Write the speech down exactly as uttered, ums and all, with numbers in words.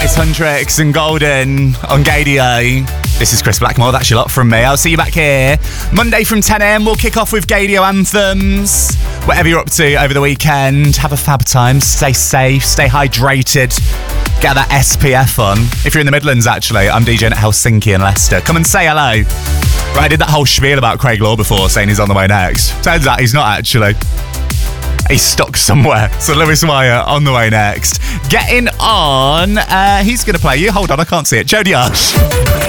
It's Huntrix and Golden on Gadio. This is Chris Blackmore, that's your lot from me. I'll see you back here Monday from ten a.m. We'll kick off with Gadio anthems. Whatever you're up to over the weekend, have a fab time, stay safe, stay hydrated, get that S P F on. If you're in the Midlands, actually, I'm DJing at Helsinki and Leicester. Come and say hello. Right, I did that whole spiel about Craig Law before, saying he's on the way next. Turns out he's not actually. He's stuck somewhere. So Lewis Wire on the way next. Getting on, uh, he's going to play you. Hold on, I can't see it. Jody Arch.